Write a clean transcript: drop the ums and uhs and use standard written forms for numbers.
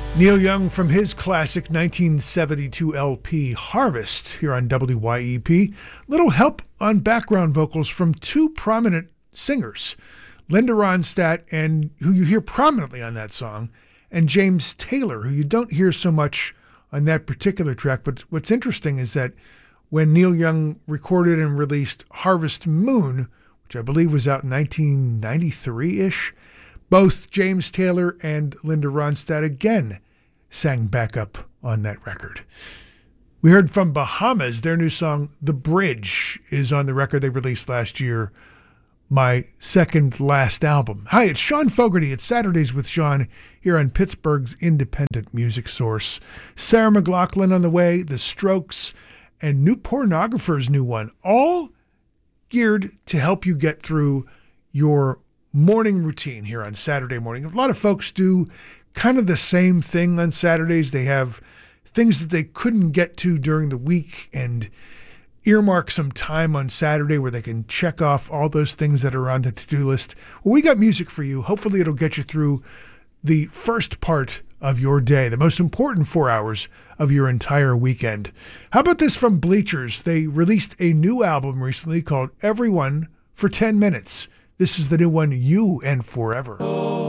Neil Young from his classic 1972 LP Harvest here on WYEP. Little help on background vocals from two prominent singers, Linda Ronstadt, and who you hear prominently on that song, and James Taylor, who you don't hear so much on that particular track. But what's interesting is that when Neil Young recorded and released Harvest Moon, which I believe was out in 1993-ish, both James Taylor and Linda Ronstadt again sang backup on that record. We heard from Bahamas. Their new song, The Bridge, is on the record they released last year, my second last album. Hi, it's Sean Fogarty. It's Saturdays with Sean here on Pittsburgh's independent music source. Sarah McLachlan on the way, The Strokes, and New Pornographer's new one, all geared to help you get through your morning routine here on Saturday morning. A lot of folks do kind of the same thing on Saturdays. They have things that they couldn't get to during the week and earmark some time on Saturday where they can check off all those things that are on the to-do list. Well, we got music for you. Hopefully it'll get you through the first part of your day, the most important 4 hours of your entire weekend. How about this from Bleachers? They released a new album recently called Everyone for 10 Minutes. This is the new one, You and Forever.